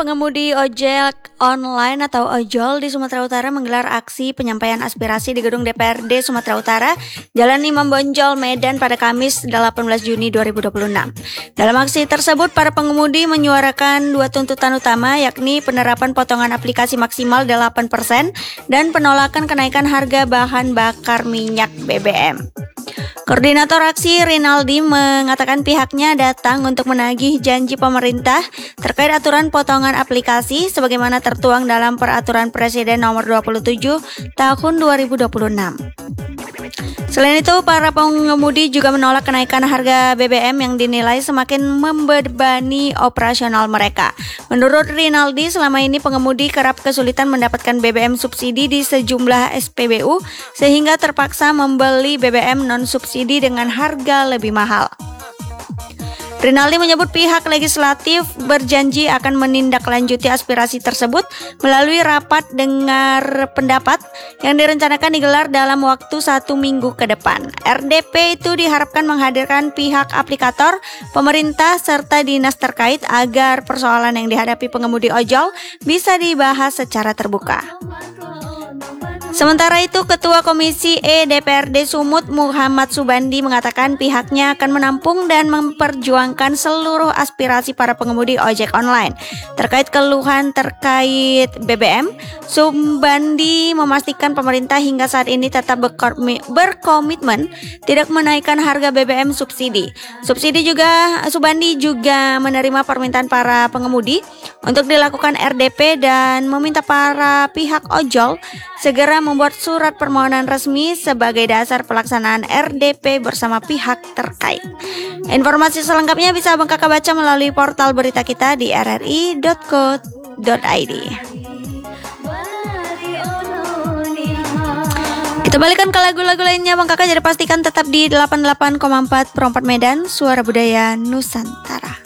pengemudi ojek online atau ojol di Sumatera Utara menggelar aksi penyampaian aspirasi di gedung DPRD Sumatera Utara, Jalan Imam Bonjol, Medan pada Kamis 18 Juni 2026. Dalam aksi tersebut, para pengemudi menyuarakan dua tuntutan utama, yakni penerapan potongan aplikasi maksimal 8% dan penolakan kenaikan harga bahan bakar minyak BBM. Koordinator aksi Rinaldi mengatakan pihaknya datang untuk menagih janji pemerintah terkait aturan potongan aplikasi sebagaimana tertuang dalam Peraturan Presiden Nomor 27 Tahun 2026. Selain itu, para pengemudi juga menolak kenaikan harga BBM yang dinilai semakin membebani operasional mereka. Menurut Rinaldi, selama ini pengemudi kerap kesulitan mendapatkan BBM subsidi di sejumlah SPBU sehingga terpaksa membeli BBM non-subsidi dengan harga lebih mahal. Rinaldi menyebut pihak legislatif berjanji akan menindaklanjuti aspirasi tersebut melalui rapat dengar pendapat yang direncanakan digelar dalam waktu 1 minggu ke depan. RDP itu diharapkan menghadirkan pihak aplikator, pemerintah, serta dinas terkait agar persoalan yang dihadapi pengemudi ojol bisa dibahas secara terbuka. Sementara itu, Ketua Komisi E DPRD Sumut Muhammad Subandi mengatakan pihaknya akan menampung dan memperjuangkan seluruh aspirasi para pengemudi ojek online. Terkait keluhan terkait BBM, Subandi memastikan pemerintah hingga saat ini tetap berkomitmen tidak menaikkan harga BBM subsidi. Subandi juga menerima permintaan para pengemudi untuk dilakukan RDP dan meminta para pihak ojol segera membuat surat permohonan resmi sebagai dasar pelaksanaan RDP bersama pihak terkait. Informasi selengkapnya bisa Abang Kakak baca melalui portal berita kita di rri.co.id. Kita balikan ke lagu-lagu lainnya Bang Kakak, jadi pastikan tetap di 88,4 Perompat Medan, Suara Budaya Nusantara.